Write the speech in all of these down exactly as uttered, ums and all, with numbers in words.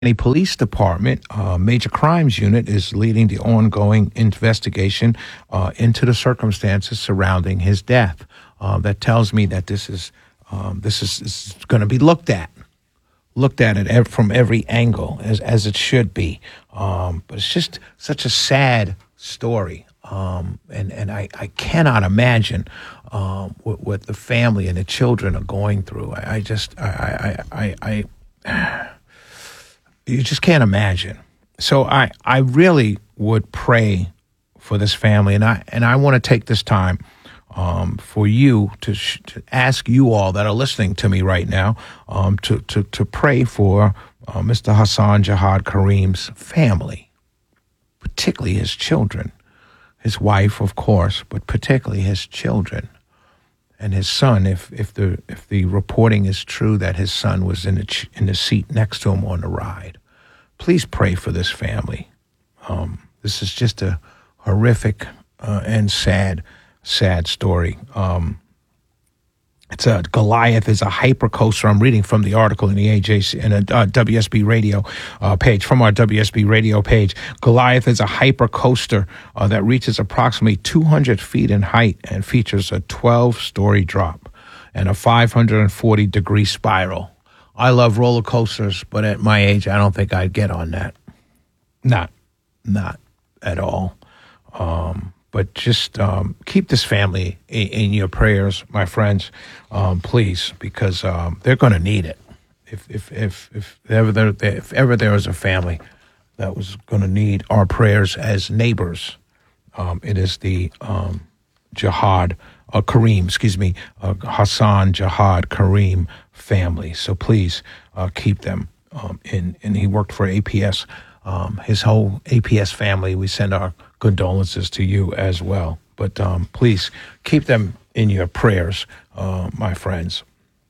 County Police Department uh, Major Crimes Unit is leading the ongoing investigation uh, into the circumstances surrounding his death. Uh, that tells me that this is um, this is, is going to be looked at, looked at it ev- from every angle as as it should be. Um, but it's just such a sad story, um, and and I, I cannot imagine um, what, what the family and the children are going through. I, I just I I I. I, I You just can't imagine. So I, I really would pray for this family, and I and I want to take this time um, for you to, sh- to ask you all that are listening to me right now um, to, to to pray for uh, Mister Hassan Jihad Kareem's family, particularly his children, his wife, of course, but particularly his children and his son. If if the if the reporting is true that his son was in the ch- in the seat next to him on the ride, please pray for this family. Um, this is just a horrific uh, and sad, sad story. Um, it's a Goliath is a hypercoaster. I'm reading from the article in the A J C in a uh, W S B radio uh, page from our W S B radio page. Goliath is a hypercoaster uh, that reaches approximately two hundred feet in height and features a twelve-story drop and a five hundred forty degree spiral. I love roller coasters, but at my age, I don't think I'd get on that. Not, not at all. Um, but just um, keep this family in, in your prayers, my friends, um, please, because um, they're going to need it. If if if if ever there if ever there was a family that was going to need our prayers as neighbors, um, it is the um, Jihad uh, Kareem, excuse me, uh, Hassan Jihad Kareem family. So please uh, keep them um, in. And he worked for A P S. Um, his whole A P S family, we send our condolences to you as well. But um, please keep them in your prayers, uh, my friends.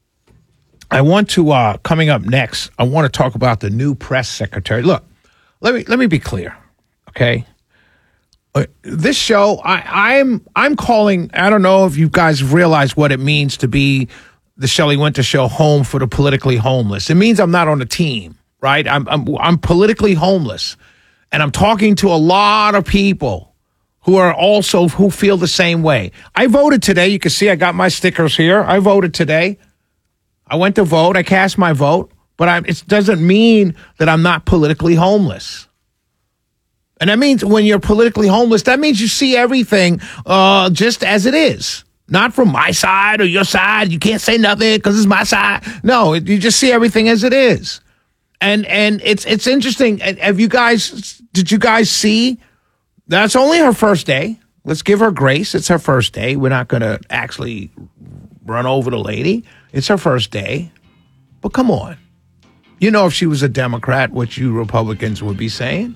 I want to, uh, coming up next, I want to talk about the new press secretary. Look, let me let me be clear, okay? Uh, this show, I, I'm I'm calling. I don't know if you guys realize what it means to be the Shelley Winter Show home for the politically homeless. It means I'm not on the team, right? I'm I'm I'm politically homeless, and I'm talking to a lot of people who are also who feel the same way. I voted today. You can see I got my stickers here. I voted today. I went to vote. I cast my vote, but I, it doesn't mean that I'm not politically homeless. And that means when you're politically homeless, that means you see everything uh, just as it is. Not from my side or your side. You can't say nothing because it's my side. No, it, you just see everything as it is. And and it's it's interesting. Have you guys, did you guys see? That's only her first day. Let's give her grace. It's her first day. We're not going to actually run over the lady. It's her first day. But come on. You know, if she was a Democrat, what you Republicans would be saying.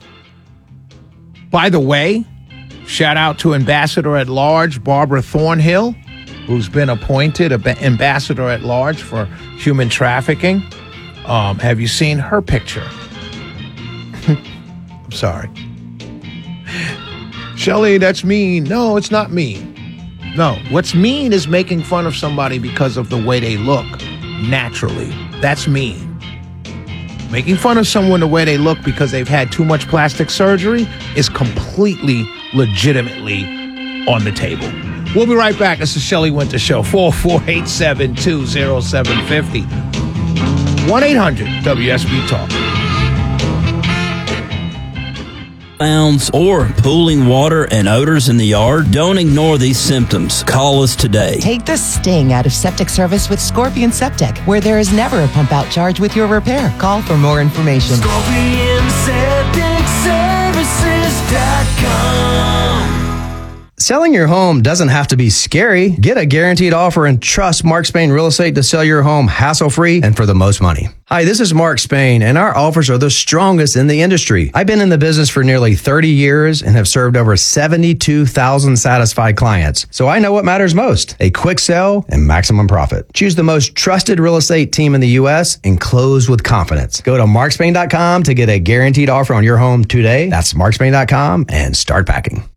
By the way, shout out to Ambassador at Large Barbara Thornhill, who's been appointed Ambassador at Large for human trafficking. Um, have you seen her picture? I'm sorry. Shelley, that's mean. No, it's not mean. No, what's mean is making fun of somebody because of the way they look naturally. That's mean. Making fun of someone the way they look because they've had too much plastic surgery is completely, legitimately on the table. We'll be right back. It's the Shelley Winter Show. four four eight seven, two oh seven five oh. one eight hundred W S B Talk. Sounds or pooling water and odors in the yard? Don't ignore these symptoms. Call us today. Take the sting out of septic service with Scorpion Septic, where there is never a pump out charge with your repair. Call for more information. Scorpion Septic Services dot com. Selling your home doesn't have to be scary. Get a guaranteed offer and trust Mark Spain Real Estate to sell your home hassle-free and for the most money. Hi, this is Mark Spain, and our offers are the strongest in the industry. I've been in the business for nearly thirty years and have served over seventy-two thousand satisfied clients. So I know what matters most, a quick sell and maximum profit. Choose the most trusted real estate team in the U S and close with confidence. Go to mark spain dot com to get a guaranteed offer on your home today. That's mark spain dot com and start packing.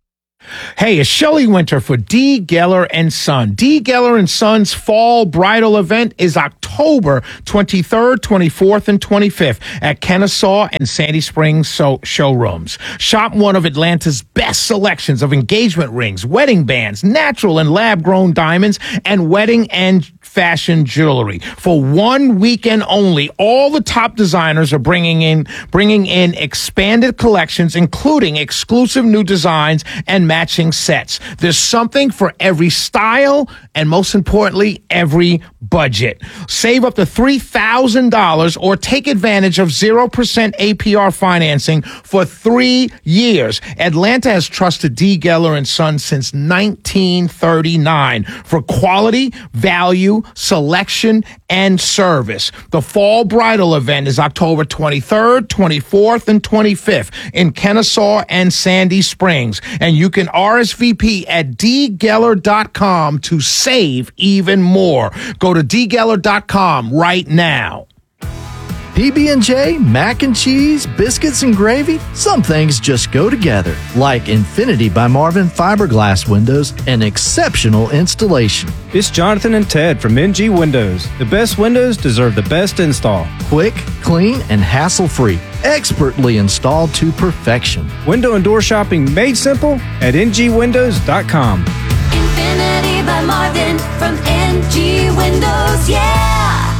Hey, it's Shelley Winter for D. Geller and Son. D. Geller and Son's fall bridal event is October twenty-third, twenty-fourth, and twenty-fifth at Kennesaw and Sandy Springs so- showrooms. Shop one of Atlanta's best selections of engagement rings, wedding bands, natural and lab-grown diamonds, and wedding and fashion jewelry. For one weekend only, all the top designers are bringing in bringing in expanded collections, including exclusive new designs and matching sets. There's something for every style and, most importantly, every budget. Save up to three thousand dollars or take advantage of zero percent A P R financing for three years. Atlanta has trusted D. Geller and Son since nineteen thirty-nine for quality, value, selection, and service. The fall bridal event is October twenty-third, twenty-fourth, and twenty-fifth in Kennesaw and Sandy Springs. And you can R S V P at d geller dot com to save even more. Go to d geller dot com right now. P B and J, mac and cheese, biscuits and gravy, some things just go together, like Infinity by Marvin fiberglass windows and exceptional installation. It's Jonathan and Ted from N G Windows. The best windows deserve the best install. Quick, clean, and hassle-free, expertly installed to perfection. Window and door shopping made simple at n g windows dot com. Infinity by Marvin from N G Windows, yeah!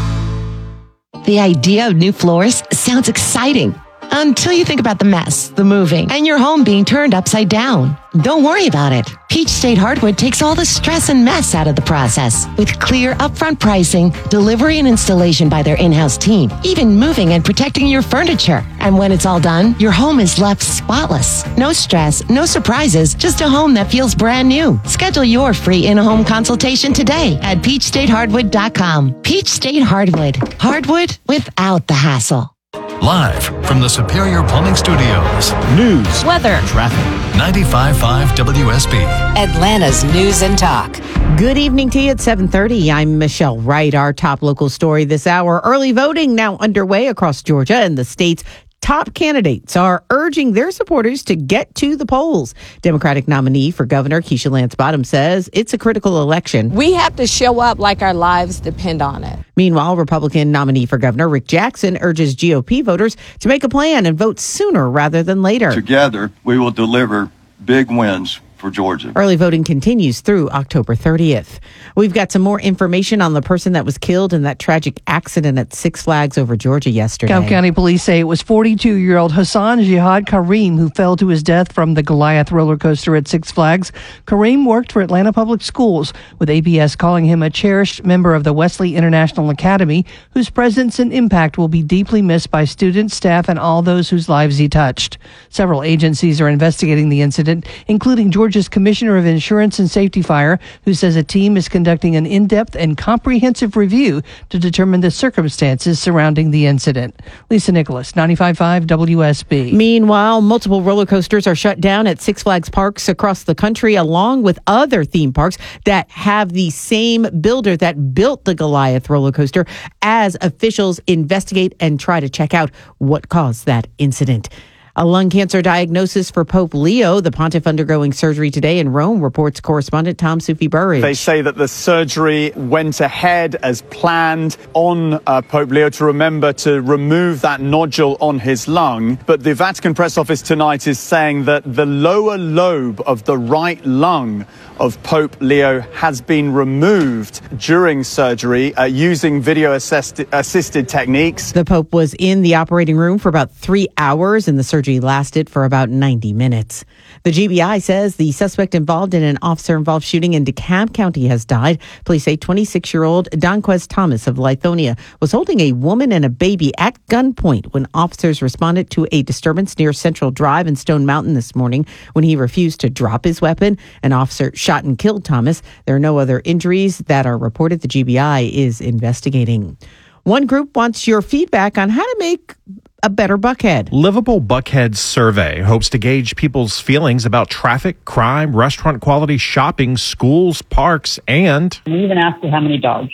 The idea of new floors sounds exciting until you think about the mess, the moving, and your home being turned upside down. Don't worry about it. Peach State Hardwood takes all the stress and mess out of the process with clear upfront pricing, delivery and installation by their in-house team, even moving and protecting your furniture. And when it's all done, your home is left spotless. No stress, no surprises, just a home that feels brand new. Schedule your free in-home consultation today at peach state hardwood dot com. Peach State Hardwood. Hardwood without the hassle. Live from the Superior Plumbing Studios. News, weather, traffic. ninety-five point five W S B. Atlanta's News and Talk. Good evening to you at seven thirty. I'm Michelle Wright. Our top local story this hour. Early voting now underway across Georgia and the state's top candidates are urging their supporters to get to the polls. Democratic nominee for governor Keisha Lance Bottoms says it's a critical election. We have to show up like our lives depend on it. Meanwhile, Republican nominee for governor Rick Jackson urges G O P voters to make a plan and vote sooner rather than later. Together, we will deliver big wins for Georgia. Early voting continues through October thirtieth. We've got some more information on the person that was killed in that tragic accident at Six Flags over Georgia yesterday. Cobb County police say it was forty-two-year-old Hassan Jihad Kareem who fell to his death from the Goliath roller coaster at Six Flags. Kareem worked for Atlanta Public Schools, with A B S calling him a cherished member of the Wesley International Academy, whose presence and impact will be deeply missed by students, staff, and all those whose lives he touched. Several agencies are investigating the incident, including Georgia Georgia's Commissioner of Insurance and Safety Fire, who says a team is conducting an in-depth and comprehensive review to determine the circumstances surrounding the incident. Lisa Nicholas, ninety-five point five W S B. Meanwhile, multiple roller coasters are shut down at Six Flags parks across the country, along with other theme parks that have the same builder that built the Goliath roller coaster, as officials investigate and try to check out what caused that incident. A lung cancer diagnosis for Pope Leo, the pontiff undergoing surgery today in Rome, reports correspondent Tom Sufi Burridge. They say that the surgery went ahead as planned on uh, Pope Leo to remember to remove that nodule on his lung. But the Vatican press office tonight is saying that the lower lobe of the right lung of Pope Leo has been removed during surgery uh, using video assist- assisted techniques. The Pope was in the operating room for about three hours and the surgery lasted for about ninety minutes. The G B I says the suspect involved in an officer-involved shooting in DeKalb County has died. Police say twenty-six-year-old Donquez Thomas of Lithonia was holding a woman and a baby at gunpoint when officers responded to a disturbance near Central Drive in Stone Mountain this morning. When he refused to drop his weapon, an officer shot and killed Thomas. There are no other injuries that are reported. The G B I is investigating. One group wants your feedback on how to make a better Buckhead. Livable Buckhead survey hopes to gauge people's feelings about traffic, crime, restaurant quality, shopping, schools, parks, and... We even asked you how many dogs you've got.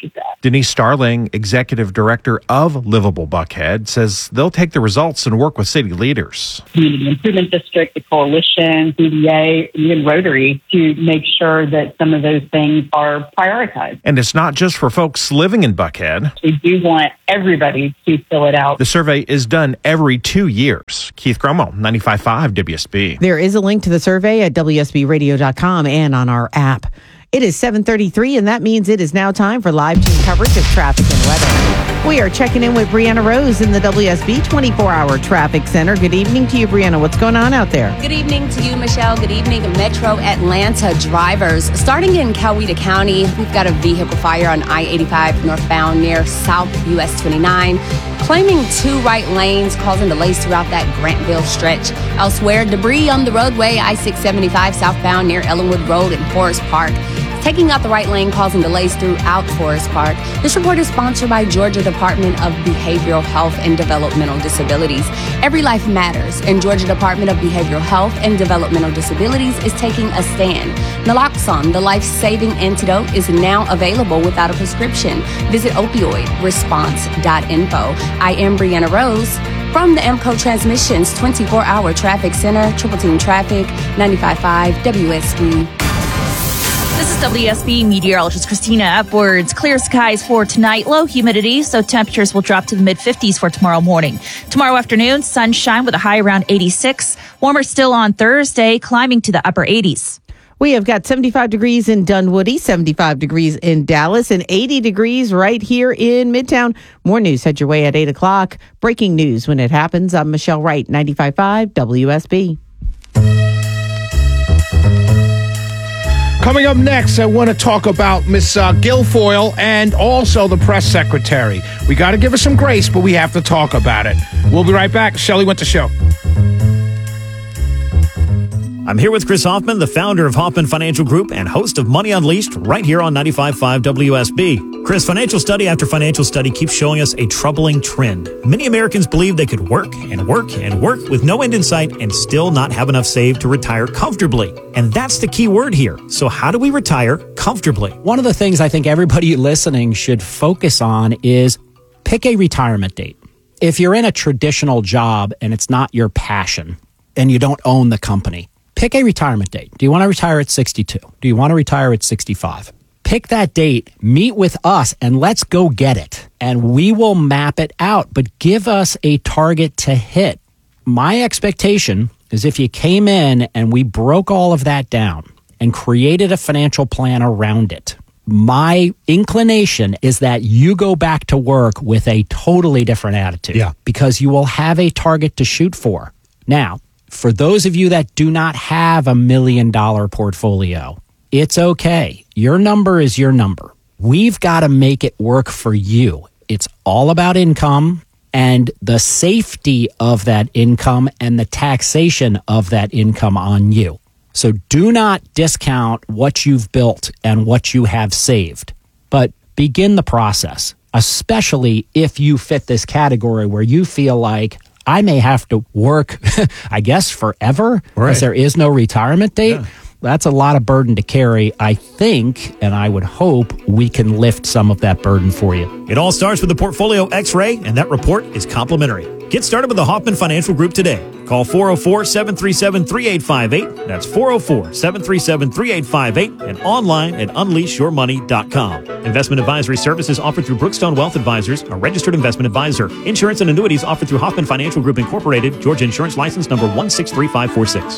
Denise Starling, executive director of Livable Buckhead, says they'll take the results and work with city leaders. Community Improvement District, the Coalition, C D A, even Rotary, to make sure that some of those things are prioritized. And it's not just for folks living in Buckhead. We do want everybody to fill it out. The survey is done every two years. Keith Gromo, ninety-five point five W S B. There is a link to the survey at W S B radio dot com and on our app. It is seven thirty-three, and that means it is now time for live team coverage of traffic and weather. We are checking in with Brianna Rose in the W S B twenty-four hour Traffic Center. Good evening to you, Brianna. What's going on out there? Good evening to you, Michelle. Good evening, Metro Atlanta drivers. Starting in Coweta County, we've got a vehicle fire on I eighty-five northbound near South U S twenty-nine, claiming two right lanes, causing delays throughout that Grantville stretch. Elsewhere, debris on the roadway I six seventy-five southbound near Ellenwood Road in Forest Park, taking out the right lane, causing delays throughout Forest Park. This report is sponsored by Georgia Department of Behavioral Health and Developmental Disabilities. Every life matters, and Georgia Department of Behavioral Health and Developmental Disabilities is taking a stand. Naloxone, the life-saving antidote, is now available without a prescription. Visit opioid response dot info. I am Brianna Rose from the M C O Transmissions twenty-four hour Traffic Center, Triple Team Traffic, ninety-five point five W S B. This is W S B meteorologist Christina Upwards. Clear skies for tonight, low humidity, so temperatures will drop to the mid fifties for tomorrow morning. Tomorrow afternoon, sunshine with a high around eighty-six. Warmer still on Thursday, climbing to the upper eighties. We have got seventy-five degrees in Dunwoody, seventy-five degrees in Dallas, and eighty degrees right here in Midtown. More news head your way at eight o'clock. Breaking news when it happens. I'm Michelle Wright, ninety-five point five W S B. Coming up next, I want to talk about Miss uh, Guilfoyle and also the press secretary. We got to give her some grace, but we have to talk about it. We'll be right back. Shelley Winter Show. I'm here with Chris Hoffman, the founder of Hoffman Financial Group and host of Money Unleashed, right here on ninety-five point five W S B. Chris, financial study after financial study keeps showing us a troubling trend. Many Americans believe they could work and work and work with no end in sight and still not have enough saved to retire comfortably. And that's the key word here. So how do we retire comfortably? One of the things I think everybody listening should focus on is pick a retirement date. If you're in a traditional job and it's not your passion and you don't own the company, pick a retirement date. Do you want to retire at sixty-two? Do you want to retire at sixty-five? Pick that date, meet with us, and let's go get it. And we will map it out, but give us a target to hit. My expectation is if you came in and we broke all of that down and created a financial plan around it, my inclination is that you go back to work with a totally different attitude. Yeah. Because you will have a target to shoot for. Now, for those of you that do not have a million dollar portfolio, it's okay. Your number is your number. We've got to make it work for you. It's all about income and the safety of that income and the taxation of that income on you. So do not discount what you've built and what you have saved, but begin the process, especially if you fit this category where you feel like I may have to work, I guess, forever, because Right. there is no retirement date. Yeah. That's a lot of burden to carry. I think, and I would hope, we can lift some of that burden for you. It all starts with the Portfolio X-Ray, and that report is complimentary. Get started with the Hoffman Financial Group today. Call four oh four, seven three seven, three eight five eight. That's four oh four, seven three seven, three eight five eight and online at unleash your money dot com. Investment advisory services offered through Brookstone Wealth Advisors, a registered investment advisor. Insurance and annuities offered through Hoffman Financial Group Incorporated, Georgia Insurance License number one six three five four six.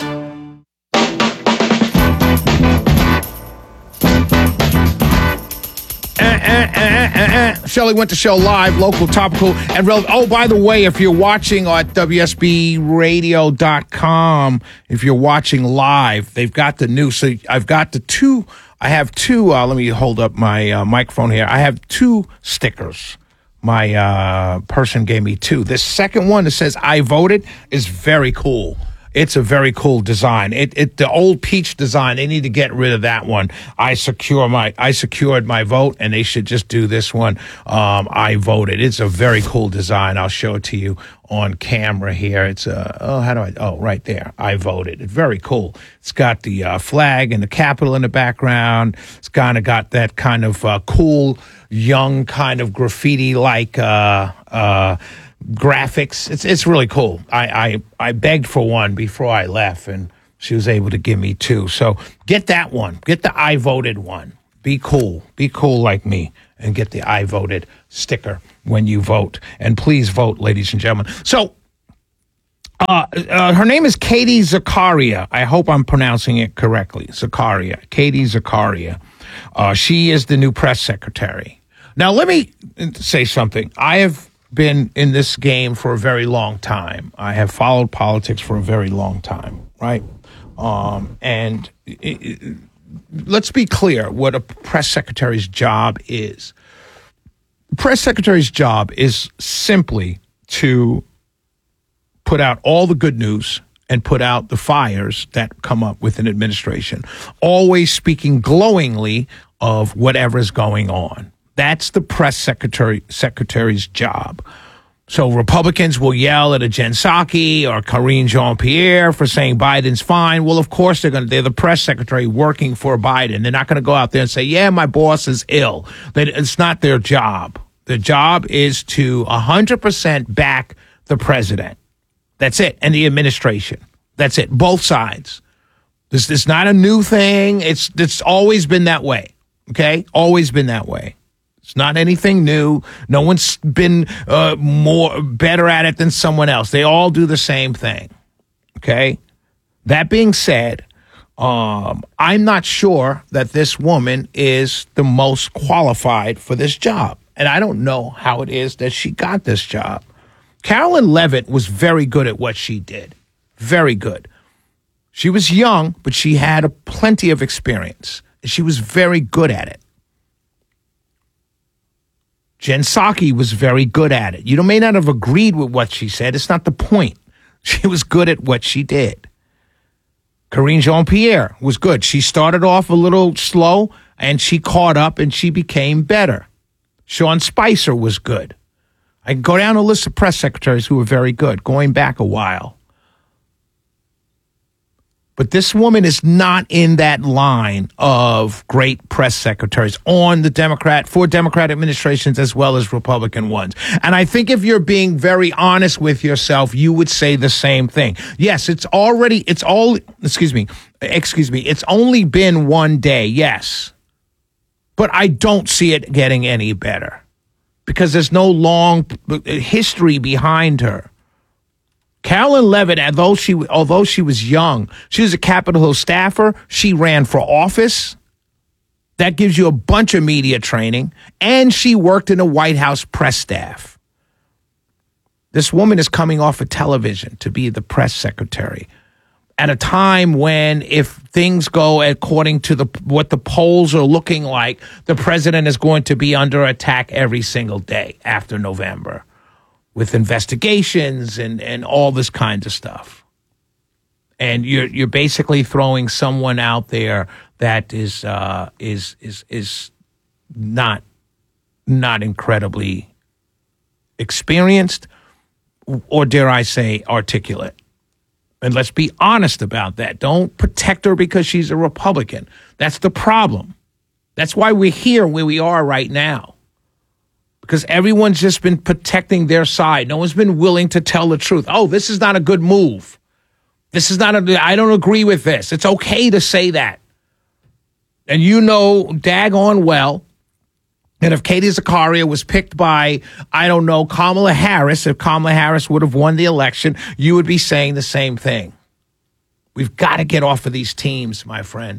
Shelley Winter Show live, local, topical, and relevant. Oh, by the way, if you're watching at W S B radio dot com, if you're watching live, they've got the new. So I've got the two. I have two. Uh, let me hold up my uh, microphone here. I have two stickers. My uh, person gave me two. This second one that says "I voted" is very cool. It's a very cool design. It, it the old peach design. They need to get rid of that one. I secure my I secured my vote, and they should just do this one. Um, I voted. It's a very cool design. I'll show it to you on camera here. It's a oh how do I oh right there. I voted. It's very cool. It's got the uh, flag and the Capitol in the background. It's kind of got that kind of uh, cool young kind of graffiti like. Uh, uh, graphics. It's it's really cool. I, I, I begged for one before I left, and she was able to give me two. So get that one. Get the I voted one. Be cool. Be cool like me and get the I voted sticker when you vote. And please vote, ladies and gentlemen. So uh, uh, her name is Katie Zakaria. I hope I'm pronouncing it correctly. Zakaria. Katie Zakaria. Uh, she is the new press secretary. Now, let me say something. I have been in this game for a very long time. I have followed politics for a very long time, right? Um, and it, it, let's be clear what a press secretary's job is. Press secretary's job is simply to put out all the good news and put out the fires that come up with an administration, always speaking glowingly of whatever is going on. That's the press secretary secretary's job. So Republicans will yell at a Jen Psaki or Karine Jean-Pierre for saying Biden's fine. Well, of course they're going to. They're the press secretary working for Biden. They're not going to go out there and say, "Yeah, my boss is ill." That it's not their job. Their job is to one hundred percent back the president. That's it, and the administration. That's it. Both sides. This is not a new thing. It's it's always been that way. Okay, always been that way. It's not anything new. No one's been uh, more better at it than someone else. They all do the same thing. Okay? That being said, um, I'm not sure that this woman is the most qualified for this job. And I don't know how it is that she got this job. Carolyn Levitt was very good at what she did. Very good. She was young, but she had a plenty of experience. She was very good at it. Jen Psaki was very good at it. You may not have agreed with what she said. It's not the point. She was good at what she did. Karine Jean-Pierre was good. She started off a little slow, and she caught up, and she became better. Sean Spicer was good. I can go down a list of press secretaries who were very good, going back a while. But this woman is not in that line of great press secretaries on the Democrat, for Democrat administrations as well as Republican ones. And I think if you're being very honest with yourself, you would say the same thing. Yes, it's already, it's all, excuse me, excuse me, it's only been one day, yes. But I don't see it getting any better because there's no long history behind her. Carolyn Levitt, although she, although she was young, she was a Capitol Hill staffer. She ran for office. That gives you a bunch of media training. And she worked in the White House press staff. This woman is coming off of television to be the press secretary at a time when, if things go according to the what the polls are looking like, the president is going to be under attack every single day after November, with investigations and, and all this kind of stuff. And you're you're basically throwing someone out there that is uh, is is is not not incredibly experienced, or dare I say articulate. And let's be honest about that. Don't protect her because she's a Republican. That's the problem. That's why we're here where we are right now. Because everyone's just been protecting their side. No one's been willing to tell the truth. Oh, this is not a good move. This is not a, I don't agree with this. It's okay to say that. And you know daggone well that if Katie Zakaria was picked by, I don't know, Kamala Harris, if Kamala Harris would have won the election, you would be saying the same thing. We've got to get off of these teams, my friend.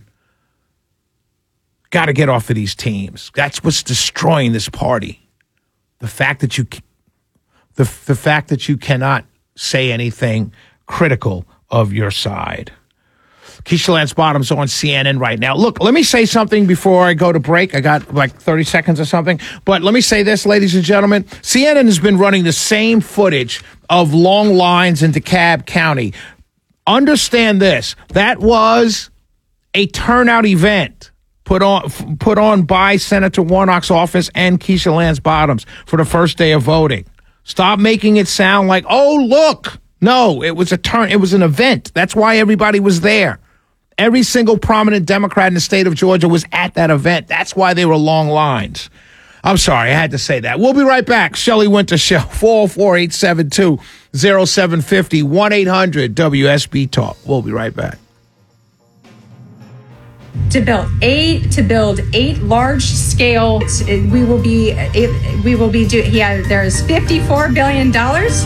Got to get off of these teams. That's what's destroying this party. The fact that you, the the fact that you cannot say anything critical of your side. Keisha Lance Bottoms on C N N right now. Look, let me say something before I go to break. I got like thirty seconds or something. But let me say this, ladies and gentlemen. C N N has been running the same footage of long lines in DeKalb County Understand this. That was a turnout event put on put on by Senator Warnock's office and Keisha Lance Bottoms for the first day of voting. Stop making it sound like, oh, look. No, it was a turn. It was an event. That's why everybody was there. Every single prominent Democrat in the state of Georgia was at that event. That's why they were long lines. I'm sorry, I had to say that. We'll be right back. Shelley Winter Show, four oh four, eight seven two, oh seven five oh, one eight hundred W S B Talk. We'll be right back. To build eight, to build eight large-scale, we will be, it, we will be doing. Yeah, there's fifty-four billion dollars.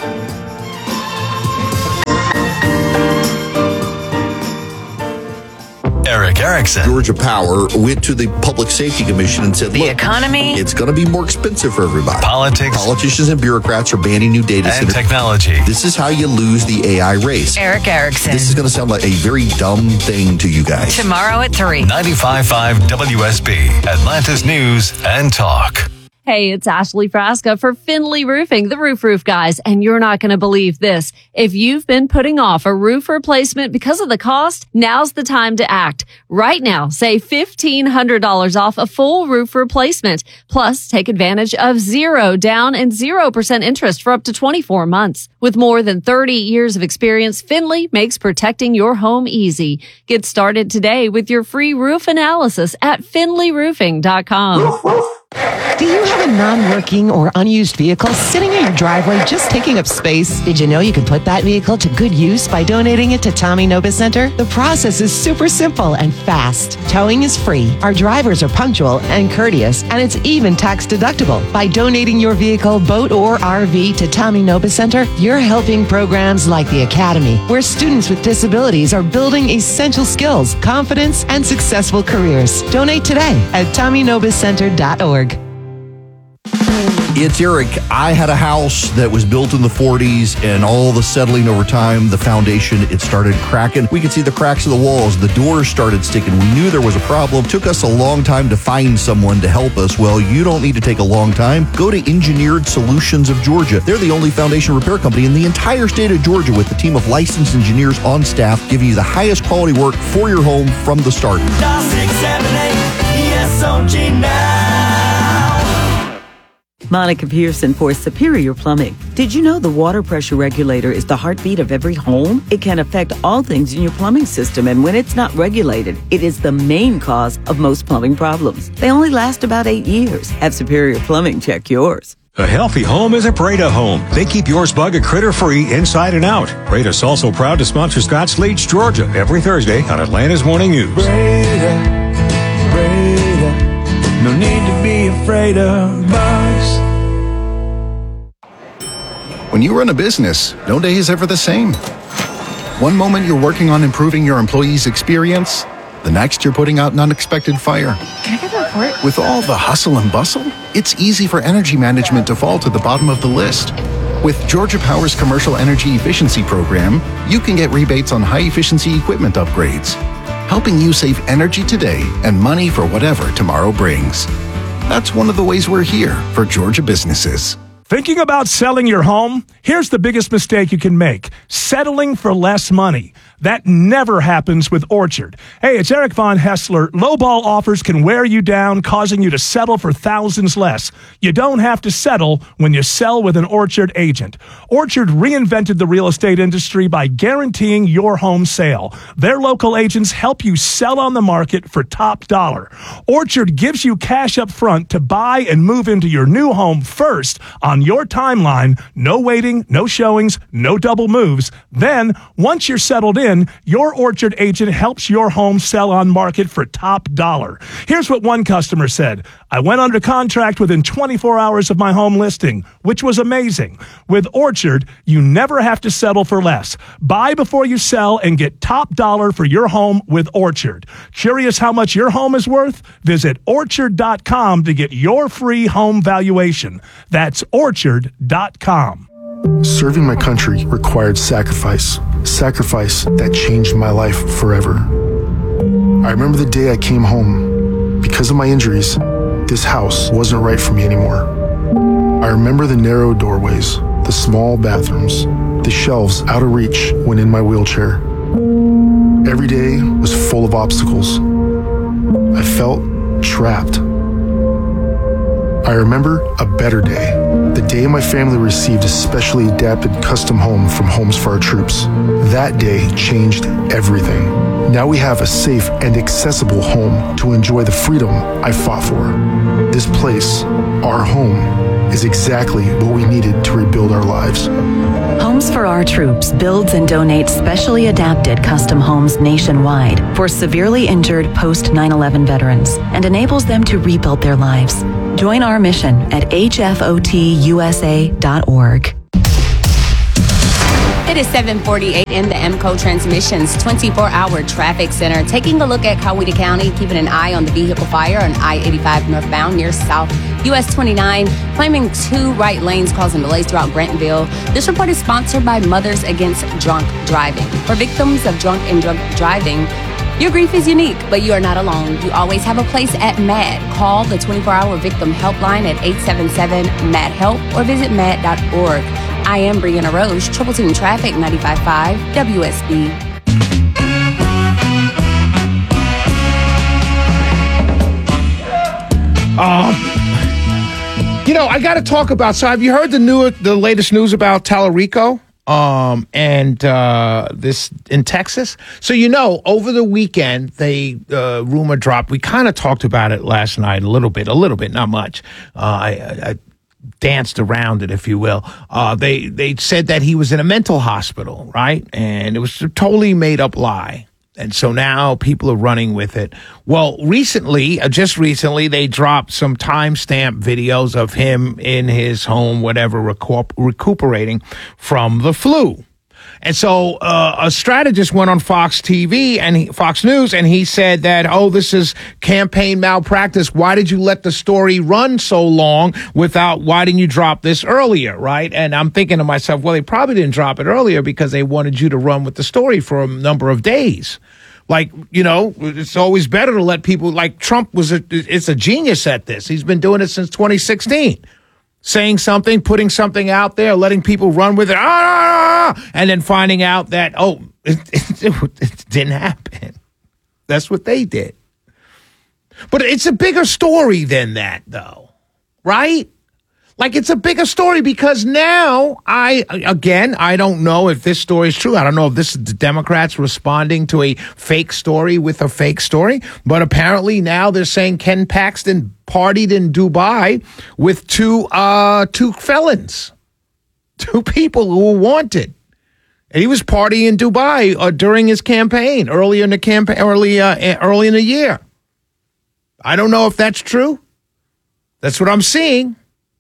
Eric Erickson. Georgia Power went to the Public Safety Commission and said, The look, economy. It's going to be more expensive for everybody. Politics. Politicians and bureaucrats are banning new data And centers. technology. This is how you lose the A I race. Eric Erickson. This is going to sound like a very dumb thing to you guys. Tomorrow at three. ninety-five point five W S B, Atlanta's News and Talk. Hey, it's Ashley Frasca for Finley Roofing, the Roof Roof guys, and you're not going to believe this. If you've been putting off a roof replacement because of the cost, now's the time to act. Right now, save fifteen hundred dollars off a full roof replacement. Plus, take advantage of zero down and zero percent interest for up to twenty-four months. With more than thirty years of experience, Finley makes protecting your home easy. Get started today with your free roof analysis at finley roofing dot com. Do you have a non-working or unused vehicle sitting in your driveway just taking up space? Did you know you can put that vehicle to good use by donating it to Tommy Nobis Center? The process is super simple and fast. Towing is free. Our drivers are punctual and courteous, and it's even tax deductible. By donating your vehicle, boat, or R V to Tommy Nobis Center, you're helping programs like the Academy, where students with disabilities are building essential skills, confidence, and successful careers. Donate today at tommy nobis center dot org. It's Eric. I had a house that was built in the forties, and all the settling over time, the foundation, it started cracking. We could see the cracks of the walls. The doors started sticking. We knew there was a problem. Took us a long time to find someone to help us. Well, you don't need to take a long time. Go to Engineered Solutions of Georgia. They're the only foundation repair company in the entire state of Georgia with a team of licensed engineers on staff giving you the highest quality work for your home from the start. Dial six seven eight E S O G now. Monica Pearson for Superior Plumbing. Did you know the water pressure regulator is the heartbeat of every home? It can affect all things in your plumbing system, and when it's not regulated, it is the main cause of most plumbing problems. They only last about eight years. Have Superior Plumbing check yours. A healthy home is a Breda home. They keep yours bug and critter free inside and out. Breda's also proud to sponsor Scotts Leach, Georgia, every Thursday on Atlanta's Morning News. Breda, Breda, no need to be afraid of bugs. When you run a business, no day is ever the same. One moment you're working on improving your employees' experience, the next you're putting out an unexpected fire. Can I get the report? With all the hustle and bustle, it's easy for energy management to fall to the bottom of the list. With Georgia Power's Commercial Energy Efficiency Program, you can get rebates on high-efficiency equipment upgrades, helping you save energy today and money for whatever tomorrow brings. That's one of the ways we're here for Georgia businesses. Thinking about selling your home? Here's the biggest mistake you can make: settling for less money. That never happens with Orchard. Hey, it's Eric Von Hessler. Lowball offers can wear you down, causing you to settle for thousands less. You don't have to settle when you sell with an Orchard agent. Orchard reinvented the real estate industry by guaranteeing your home sale. Their local agents help you sell on the market for top dollar. Orchard gives you cash up front to buy and move into your new home first on your timeline. No waiting, no showings, no double moves. Then, once you're settled in, your Orchard agent helps your home sell on market for top dollar. Here's what one customer said: I went under contract within twenty-four hours of my home listing, which was amazing. With Orchard, you never have to settle for less. Buy before you sell and get top dollar for your home with Orchard. Curious how much your home is worth? Visit orchard dot com to get your free home valuation. That's orchard dot com. Serving my country required sacrifice, sacrifice that changed my life forever. I remember the day I came home. Because of my injuries, this house wasn't right for me anymore. I remember the narrow doorways, the small bathrooms, the shelves out of reach when in my wheelchair. Every day was full of obstacles. I felt trapped. I remember a better day, the day my family received a specially adapted custom home from Homes for Our Troops. That day changed everything. Now we have a safe and accessible home to enjoy the freedom I fought for. This place, our home, is exactly what we needed to rebuild our lives. Homes for Our Troops builds and donates specially adapted custom homes nationwide for severely injured post nine eleven veterans and enables them to rebuild their lives. Join our mission at H F O T U S A dot org. It is seven forty-eight in the M C O Transmissions twenty-four hour traffic center. Taking a look at Coweta County, keeping an eye on the vehicle fire on I eighty-five northbound near South U S twenty-nine, claiming two right lanes causing delays throughout Grantonville. This report is sponsored by Mothers Against Drunk Driving. For victims of drunk and drunk driving, your grief is unique, but you are not alone. You always have a place at M A D. Call the twenty-four hour victim helpline at eight seven seven M A D help or visit M A D dot org. I am Brianna Rose, Triple Team Traffic, ninety-five point five W S B. Um, you know, I got to talk about. So, have you heard the new, the latest news about Tallarico? Um, and uh, this in Texas. So, you know, over the weekend, they uh, rumor dropped. We kind of talked about it last night a little bit, a little bit, not much. Uh, I. I danced around it, if you will. Uh, they they said that he was in a mental hospital, right? And it was a totally made up lie. And so now people are running with it. Well, recently, uh, just recently, they dropped some timestamp videos of him in his home, whatever, recu- recuperating from the flu. And so uh, a strategist went on Fox T V and he, Fox News, and he said that, oh, this is campaign malpractice. Why did you let the story run so long without, why didn't you drop this earlier, right? And I'm thinking to myself, well, they probably didn't drop it earlier because they wanted you to run with the story for a number of days. Like, you know, it's always better to let people, like Trump was, a, it's a genius at this. He's been doing it since twenty sixteen. Saying something, putting something out there, letting people run with it, ah, and then finding out that, oh, it, it, it didn't happen. That's what they did. But it's a bigger story than that, though, right? Like, it's a bigger story because now I, again, I don't know if this story is true. I don't know if this is the Democrats responding to a fake story with a fake story. But apparently now they're saying Ken Paxton partied in Dubai with two, uh, two felons, two people who were wanted. And he was partying in Dubai uh, during his campaign, earlier in the campaign, early, uh, early in the year. I don't know if that's true. That's what I'm seeing.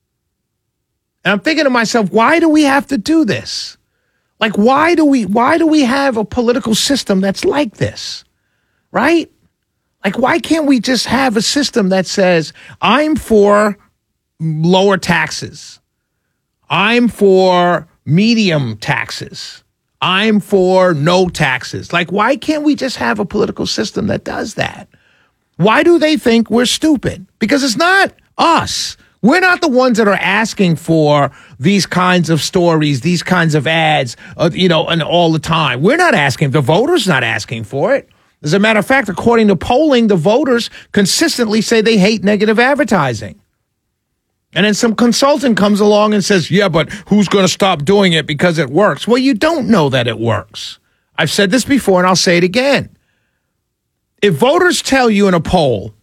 And I'm thinking to myself, why do we have to do this? Like, why do we, why do we have a political system that's like this? Right? Like, why can't we just have a system that says, I'm for lower taxes. I'm for medium taxes. I'm for no taxes. Like, why can't we just have a political system that does that? Why do they think we're stupid? Because it's not us. We're not the ones that are asking for these kinds of stories, these kinds of ads, uh, you know, and all the time. We're not asking. The voters not asking for it. As a matter of fact, according to polling, the voters consistently say they hate negative advertising. And then some consultant comes along and says, yeah, but who's going to stop doing it because it works? Well, you don't know that it works. I've said this before and I'll say it again. If voters tell you in a poll,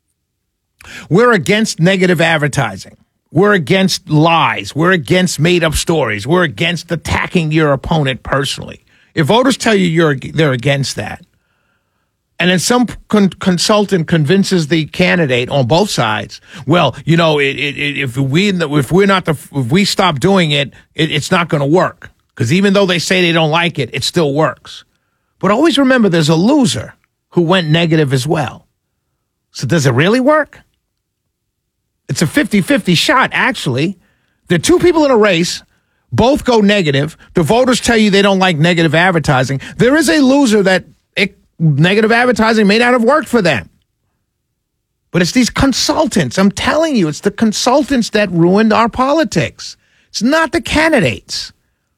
we're against negative advertising. We're against lies. We're against made-up stories. We're against attacking your opponent personally. If voters tell you you're they're against that, and then some con- consultant convinces the candidate on both sides, well, you know, it, it, it, if we if we're not the if we stop doing it, it it's not going to work because even though they say they don't like it, it still works. But always remember, there's a loser who went negative as well. So does it really work? It's a fifty-fifty shot, actually. There are two people in a race. Both go negative. The voters tell you they don't like negative advertising. There is a loser that it, negative advertising may not have worked for them. But it's these consultants. I'm telling you, it's the consultants that ruined our politics. It's not the candidates.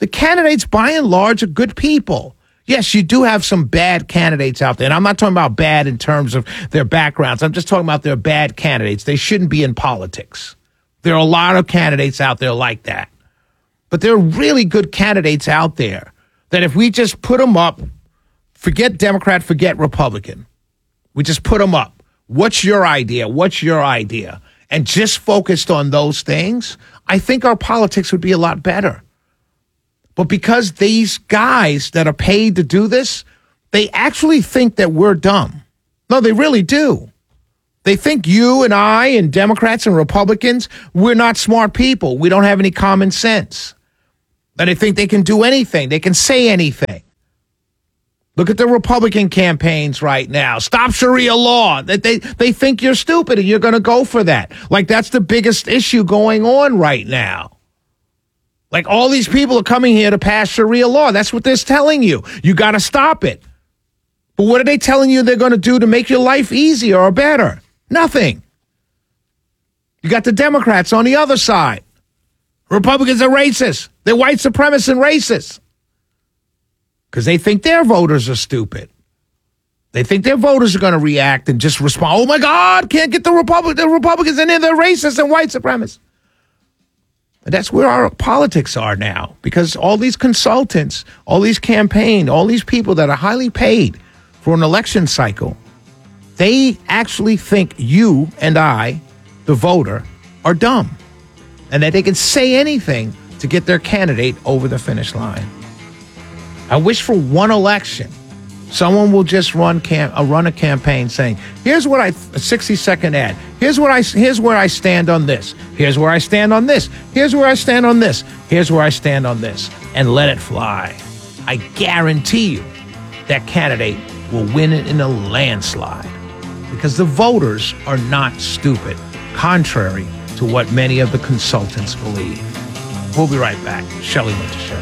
The candidates, by and large, are good people. Yes, you do have some bad candidates out there. And I'm not talking about bad in terms of their backgrounds. I'm just talking about their bad candidates. They shouldn't be in politics. There are a lot of candidates out there like that. But there are really good candidates out there that if we just put them up, forget Democrat, forget Republican. We just put them up. What's your idea? What's your idea? And just focused on those things, I think our politics would be a lot better. But because these guys that are paid to do this, they actually think that we're dumb. No, they really do. They think you and I and Democrats and Republicans, we're not smart people. We don't have any common sense. And they think they can do anything. They can say anything. Look at the Republican campaigns right now. Stop Sharia law. That they, they think you're stupid and you're going to go for that. Like that's the biggest issue going on right now. Like all these people are coming here to pass Sharia law. That's what they're telling you. You got to stop it. But what are they telling you they're going to do to make your life easier or better? Nothing. You got the Democrats on the other side. Republicans are racist. They're white supremacists and racists. Because they think their voters are stupid. They think their voters are going to react and just respond, oh my God, can't get the, Republic- the Republicans in there. They're racist and white supremacists. And that's where our politics are now. Because all these consultants, all these campaign, all these people that are highly paid for an election cycle, they actually think you and I, the voter, are dumb. And that they can say anything to get their candidate over the finish line. I wish for one election, someone will just run cam- uh, run a campaign saying, here's what I, a sixty second ad. Here's what I, here's where I stand on this. Here's where I stand on this. Here's where I stand on this. Here's where I stand on this. And let it fly. I guarantee you that candidate will win it in a landslide. Because the voters are not stupid, contrary to what many of the consultants believe. We'll be right back. Shelley Winter Show.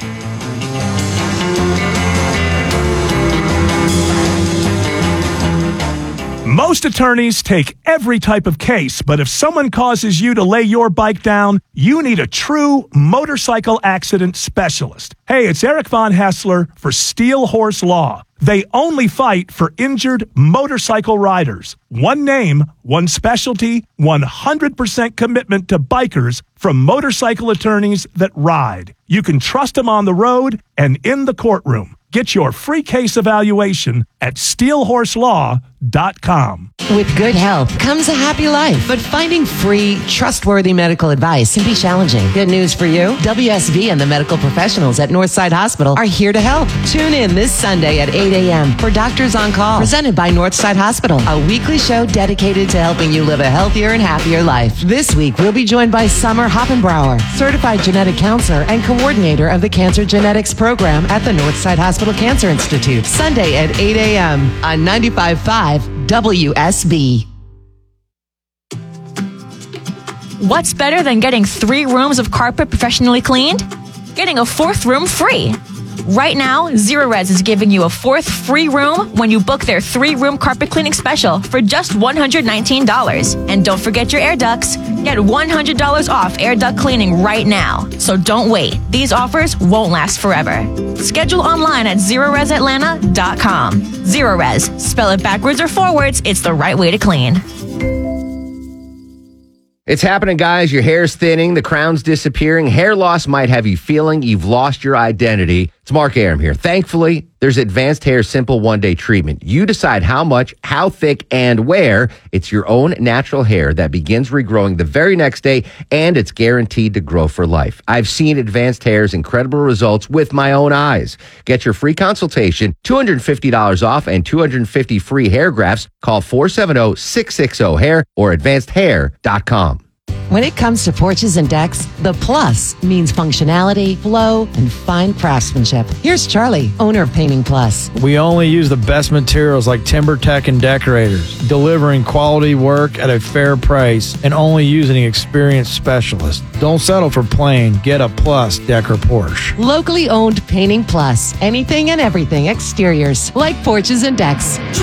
Most attorneys take every type of case, but if someone causes you to lay your bike down, you need a true motorcycle accident specialist. Hey, it's Eric Von Hassler for Steel Horse Law. They only fight for injured motorcycle riders. One name, one specialty, one hundred percent commitment to bikers from motorcycle attorneys that ride. You can trust them on the road and in the courtroom. Get your free case evaluation at steel horse law dot com. With good health comes a happy life, but finding free, trustworthy medical advice can be challenging. Good news for you. W S V and the medical professionals at Northside Hospital are here to help. Tune in this Sunday at eight a.m. for Doctors on Call, presented by Northside Hospital, a weekly show dedicated to helping you live a healthier and happier life. This week, we'll be joined by Summer Hoppenbrower, certified genetic counselor and coordinator of the Cancer Genetics Program at the Northside Hospital Cancer Institute. Sunday at eight a.m. on ninety-five point five W S B. What's better than getting three rooms of carpet professionally cleaned? Getting a fourth room free. Right now, Zero Res is giving you a fourth free room when you book their three-room carpet cleaning special for just one hundred nineteen dollars. And don't forget your air ducts. Get one hundred dollars off air duct cleaning right now. So don't wait. These offers won't last forever. Schedule online at zero res atlanta dot com. Zero Res. Spell it backwards or forwards. It's the right way to clean. It's happening, guys. Your hair's thinning. The crown's disappearing. Hair loss might have you feeling you've lost your identity. It's Mark Arum here. Thankfully, there's Advanced Hair Simple One-Day Treatment. You decide how much, how thick, and where. It's your own natural hair that begins regrowing the very next day, and it's guaranteed to grow for life. I've seen Advanced Hair's incredible results with my own eyes. Get your free consultation, two hundred fifty dollars off, and two hundred fifty free hair grafts. Call four seven zero, six six zero, hair or advanced hair dot com. When it comes to porches and decks, the plus means functionality, flow, and fine craftsmanship. Here's Charlie, owner of Painting Plus. We only use the best materials like TimberTech and Decorators, delivering quality work at a fair price and only using experienced specialists. Don't settle for plain. Get a Plus deck or Porsche. Locally owned Painting Plus. Anything and everything exteriors, like porches and decks.